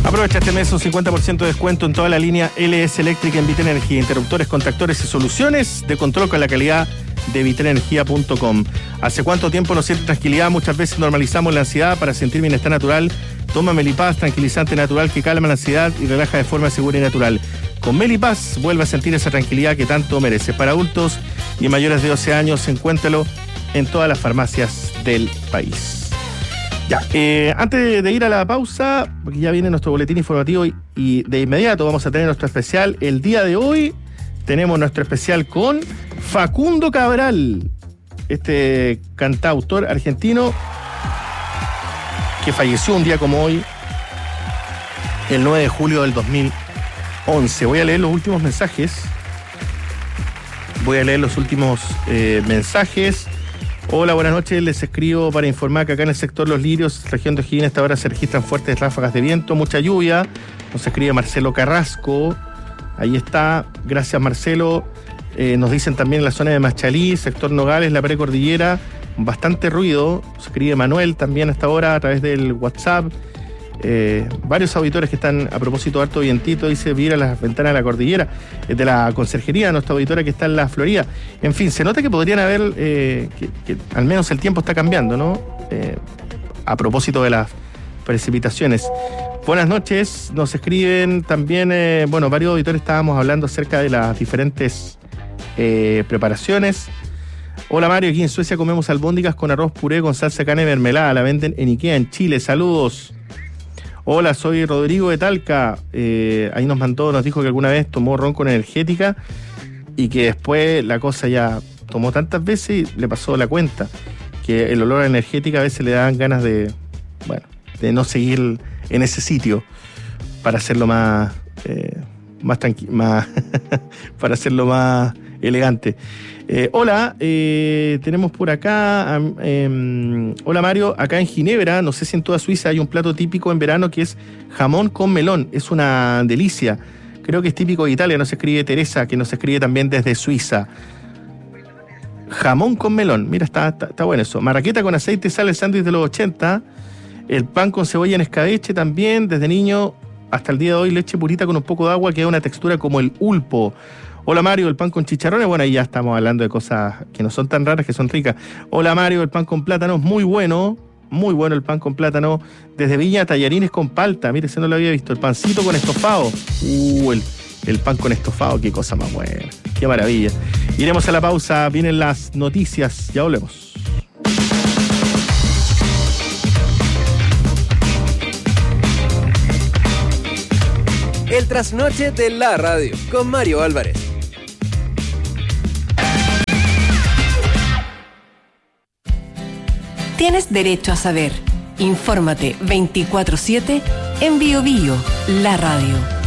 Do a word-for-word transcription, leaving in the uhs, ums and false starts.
Aprovecha este mes un cincuenta por ciento de descuento en toda la línea L S Eléctrica en Vitenergia. Interruptores, contactores y soluciones de control con la calidad de vitenergia punto com. ¿Hace cuánto tiempo no siente tranquilidad? Muchas veces normalizamos la ansiedad. Para sentir bienestar natural, toma Melipaz, tranquilizante natural que calma la ansiedad y relaja de forma segura y natural. Con Melipaz vuelve a sentir esa tranquilidad que tanto merece. Para adultos y mayores de doce años, encuéntralo en todas las farmacias del país. Ya, eh, antes de ir a la pausa, porque ya viene nuestro boletín informativo y, y de inmediato vamos a tener nuestro especial. El día de hoy tenemos nuestro especial con Facundo Cabral, este cantautor argentino que falleció un día como hoy, el nueve de julio del dos mil once. Voy a leer los últimos mensajes. Voy a leer los últimos eh, mensajes. Hola, buenas noches. Les escribo para informar que acá en el sector Los Lirios, región de O'Higgins, esta hora se registran fuertes ráfagas de viento, mucha lluvia. Nos escribe Marcelo Carrasco. Ahí está. Gracias, Marcelo. Eh, nos dicen también en la zona de Machalí, sector Nogales, la precordillera, bastante ruido. Nos escribe Manuel también a esta hora a través del WhatsApp. Eh, varios auditores que están, a propósito de harto vientito, dice, mira las ventanas de la cordillera, eh, de la conserjería, nuestra auditora que está en la Florida. En fin, se nota que podrían haber, eh, que, que al menos el tiempo está cambiando, ¿no? Eh, a propósito de las precipitaciones. Buenas noches, nos escriben también, eh, bueno, varios auditores estábamos hablando acerca de las diferentes eh, preparaciones. Hola Mario, aquí en Suecia comemos albóndigas con arroz puré con salsa de carne y mermelada, la venden en Ikea en Chile, saludos. Hola, soy Rodrigo de Talca. Eh, ahí nos mandó, nos dijo que alguna vez tomó ron con energética y que después la cosa ya tomó tantas veces y le pasó la cuenta. Que el olor a energética a veces le dan ganas de, bueno, de no seguir en ese sitio para hacerlo más, eh, más tranquilo, más para hacerlo más elegante. Eh, hola, eh, tenemos por acá, eh, hola Mario, acá en Ginebra, no sé si en toda Suiza hay un plato típico en verano que es jamón con melón, es una delicia, creo que es típico de Italia, nos escribe Teresa, que nos escribe también desde Suiza. Jamón con melón, mira, está, está, está bueno eso. Marraqueta con aceite y sal, el sándwich de los ochenta, el pan con cebolla en escabeche también, desde niño hasta el día de hoy, leche purita con un poco de agua que da una textura como el ulpo. Hola Mario, el pan con chicharrones, bueno, ahí ya estamos hablando de cosas que no son tan raras, que son ricas. Hola Mario, el pan con plátano, muy bueno, muy bueno el pan con plátano. Desde Viña, tallarines con palta, mire, ese no lo había visto. El pancito con estofado, uh, el, el pan con estofado, qué cosa más buena, qué maravilla. Iremos a la pausa, vienen las noticias, ya volvemos. El trasnoche de la radio, con Mario Álvarez. Tienes derecho a saber. Infórmate veinticuatro siete en Bio Bio, la radio.